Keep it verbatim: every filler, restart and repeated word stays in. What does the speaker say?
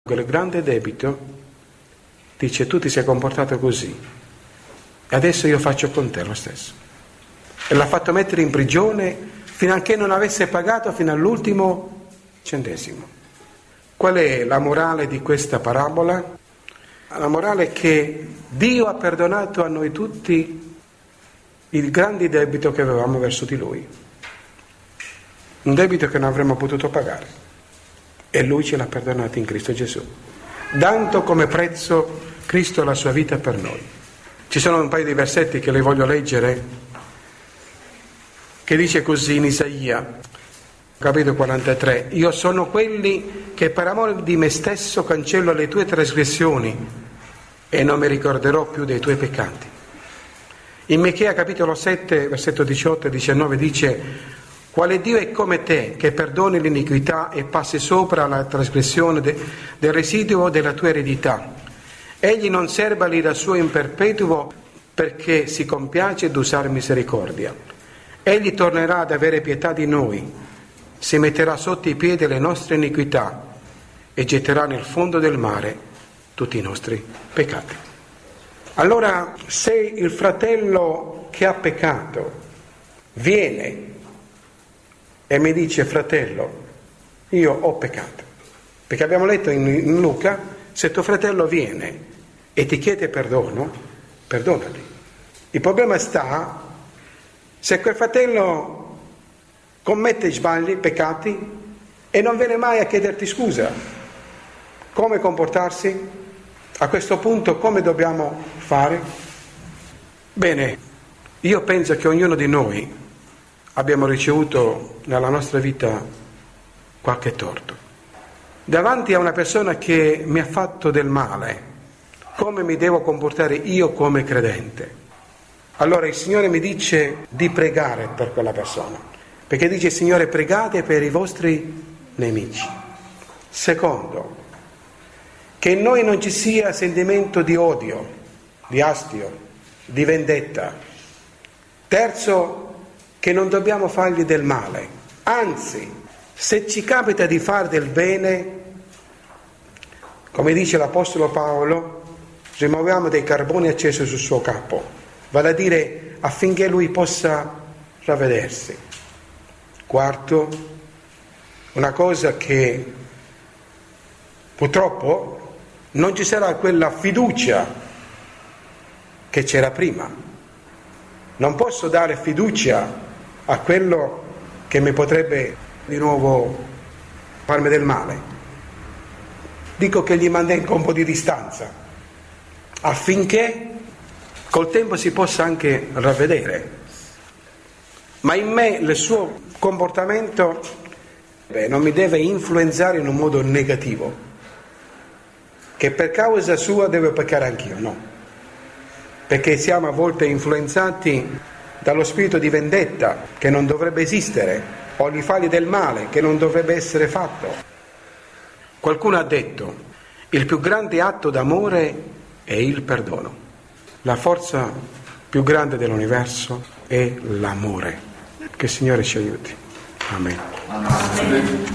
Quel grande debito dice: tu ti sei comportato così e adesso io faccio con te lo stesso. E l'ha fatto mettere in prigione fino a che non avesse pagato fino all'ultimo centesimo. Qual è la morale di questa parabola? La morale è che Dio ha perdonato a noi tutti il grande debito che avevamo verso di Lui, un debito che non avremmo potuto pagare, e Lui ce l'ha perdonato in Cristo Gesù, dando come prezzo Cristo la sua vita per noi. Ci sono un paio di versetti che le voglio leggere, che dice così in Isaia, capitolo quarantatré: io sono quelli che per amore di me stesso cancello le tue trasgressioni e non mi ricorderò più dei tuoi peccati. In Michea capitolo sette, versetto diciotto e diciannove dice: quale Dio è come te, che perdoni l'iniquità e passi sopra la trasgressione de, del residuo della tua eredità. Egli non serba l'ira sua in perpetuo, perché si compiace d'usare misericordia. Egli tornerà ad avere pietà di noi, si metterà sotto i piedi le nostre iniquità e getterà nel fondo del mare tutti i nostri peccati. Allora, se il fratello che ha peccato viene e mi dice: fratello, io ho peccato, perché abbiamo letto in, in Luca, se tuo fratello viene e ti chiede perdono, perdonali. Il problema sta se quel fratello commette sbagli, peccati, e non viene mai a chiederti scusa. Come comportarsi? A questo punto come dobbiamo fare? Bene, io penso che ognuno di noi abbiamo ricevuto nella nostra vita qualche torto. Davanti a una persona che mi ha fatto del male, come mi devo comportare io come credente? Allora il Signore mi dice di pregare per quella persona, perché dice: Signore, pregate per i vostri nemici. Secondo, che in noi non ci sia sentimento di odio, di astio, di vendetta. Terzo, che non dobbiamo fargli del male, anzi, se ci capita di fare del bene, come dice l'Apostolo Paolo, rimuoviamo dei carboni accesi sul suo capo, vale a dire affinché lui possa ravvedersi. Quarto, una cosa che purtroppo non ci sarà quella fiducia che c'era prima. Non posso dare fiducia a quello che mi potrebbe di nuovo farmi del male. Dico che gli mantengo un po' di distanza, affinché col tempo si possa anche ravvedere. Ma in me il suo comportamento beh, non mi deve influenzare in un modo negativo, che per causa sua devo peccare anch'io, no. Perché siamo a volte influenzati dallo spirito di vendetta che non dovrebbe esistere, o gli fagli del male che non dovrebbe essere fatto. Qualcuno ha detto: il più grande atto d'amore è il perdono. La forza più grande dell'universo è l'amore. Che il Signore ci aiuti. Amen. Amen.